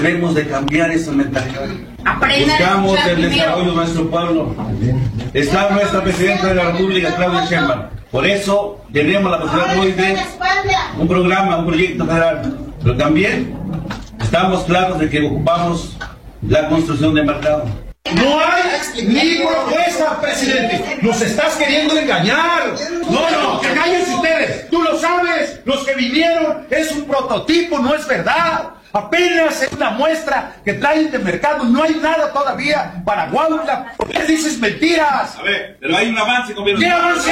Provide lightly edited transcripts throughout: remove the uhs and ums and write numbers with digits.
debemos de cambiar esa mentalidad. Buscamos el desarrollo de nuestro pueblo. Está nuestra Presidenta de la República, Claudia Sheinbaum. Por eso tenemos la posibilidad hoy de un programa, un proyecto federal. Pero también estamos claros de que ocupamos la construcción de mercado. No hay ni propuesta, presidente. Nos estás queriendo engañar. No, que cállense ustedes. Tú lo sabes. Los que vinieron es un prototipo, no es verdad. Apenas es una muestra que traen de mercado. No hay nada todavía para Huautla. ¿Por qué dices mentiras? A ver, pero hay un avance, gobierno. ¿Qué avance?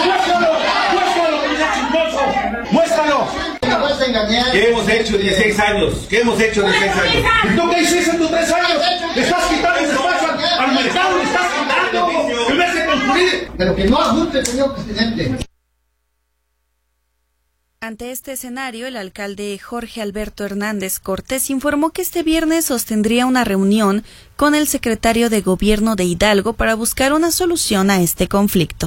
Muéstralo. ¿Qué hemos hecho en 16 años? ¿Qué hemos hecho en 16 años? ¿Y tú qué hiciste en tus 3 años? Le estás quitando espacio al mercado, le estás quitando. En vez de construir. Pero que no ajuste, señor presidente. Ante este escenario, el alcalde Jorge Alberto Hernández Cortés informó que este viernes sostendría una reunión con el secretario de Gobierno de Hidalgo para buscar una solución a este conflicto.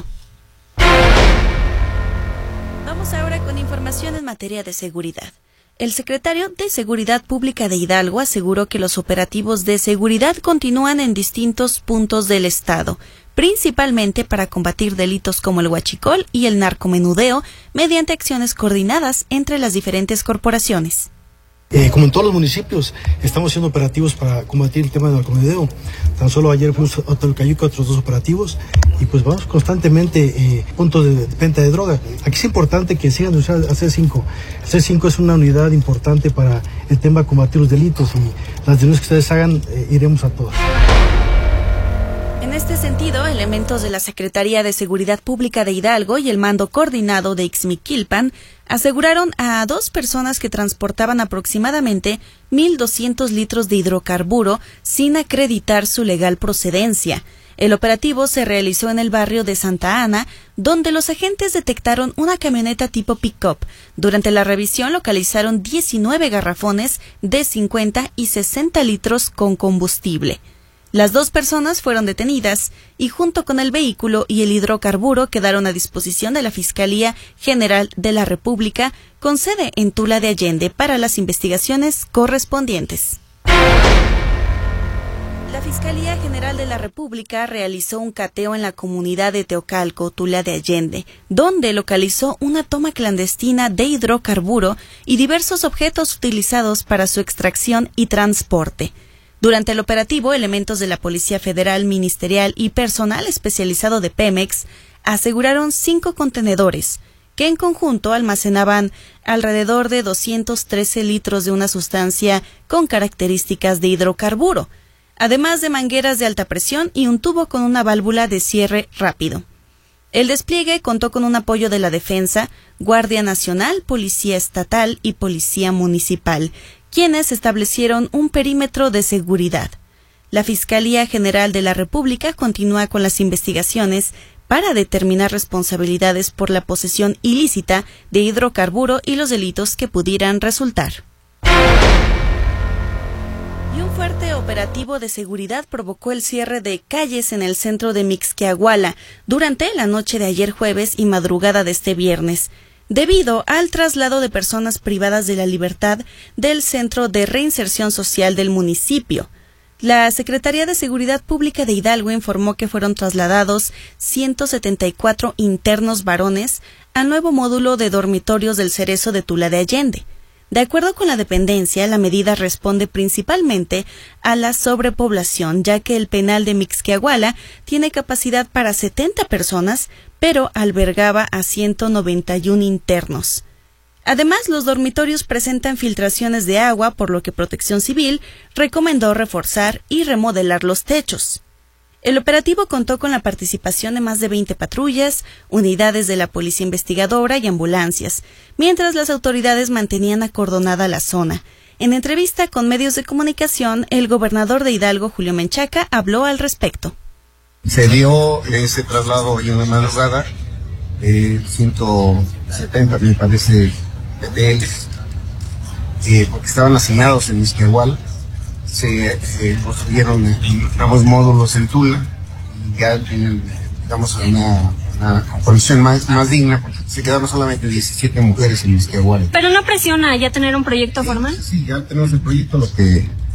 Vamos ahora con información en materia de seguridad. El secretario de Seguridad Pública de Hidalgo aseguró que los operativos de seguridad continúan en distintos puntos del estado, principalmente para combatir delitos como el huachicol y el narcomenudeo mediante acciones coordinadas entre las diferentes corporaciones. Como en todos los municipios, estamos haciendo operativos para combatir el tema del narcomenudeo. Tan solo ayer fuimos a Tolcayuca, otros 2 operativos, y pues vamos constantemente puntos de venta de droga. Aquí es importante que sigan usando a C5. El C5 es una unidad importante para el tema de combatir los delitos, y las denuncias que ustedes hagan, iremos a todas. En este sentido, elementos de la Secretaría de Seguridad Pública de Hidalgo y el Mando Coordinado de Ixmiquilpan aseguraron a 2 personas que transportaban aproximadamente 1.200 litros de hidrocarburo sin acreditar su legal procedencia. El operativo se realizó en el barrio de Santa Ana, donde los agentes detectaron una camioneta tipo pick-up. Durante la revisión localizaron 19 garrafones de 50 y 60 litros con combustible. Las 2 personas fueron detenidas y junto con el vehículo y el hidrocarburo quedaron a disposición de la Fiscalía General de la República con sede en Tula de Allende para las investigaciones correspondientes. La Fiscalía General de la República realizó un cateo en la comunidad de Teocalco, Tula de Allende, donde localizó una toma clandestina de hidrocarburo y diversos objetos utilizados para su extracción y transporte. Durante el operativo, elementos de la Policía Federal, Ministerial y personal especializado de Pemex aseguraron 5 contenedores que en conjunto almacenaban alrededor de 213 litros de una sustancia con características de hidrocarburo, además de mangueras de alta presión y un tubo con una válvula de cierre rápido. El despliegue contó con un apoyo de la Defensa, Guardia Nacional, Policía Estatal y Policía Municipal, quienes establecieron un perímetro de seguridad. La Fiscalía General de la República continúa con las investigaciones para determinar responsabilidades por la posesión ilícita de hidrocarburo y los delitos que pudieran resultar. Y un fuerte operativo de seguridad provocó el cierre de calles en el centro de Mixquiahuala durante la noche de ayer jueves y madrugada de este viernes, debido al traslado de personas privadas de la libertad del Centro de Reinserción Social del municipio. La Secretaría de Seguridad Pública de Hidalgo informó que fueron trasladados 174 internos varones al nuevo módulo de dormitorios del Cerezo de Tula de Allende. De acuerdo con la dependencia, la medida responde principalmente a la sobrepoblación, ya que el penal de Mixquiahuala tiene capacidad para 70 personas, pero albergaba a 191 internos. Además, los dormitorios presentan filtraciones de agua, por lo que Protección Civil recomendó reforzar y remodelar los techos. El operativo contó con la participación de más de 20 patrullas, unidades de la Policía Investigadora y ambulancias, mientras las autoridades mantenían acordonada la zona. En entrevista con medios de comunicación, el gobernador de Hidalgo, Julio Menchaca, habló al respecto. Se dio ese traslado en una madrugada, 170 me parece PTLs, porque estaban asignados en Mixquiahuala. Se construyeron nuevos módulos en Tula y ya tienen, digamos, una condición más digna, porque se quedaron solamente 17 mujeres en Mixquiahuala. ¿Pero no presiona ya tener un proyecto formal? Sí, ya tenemos el proyecto, lo que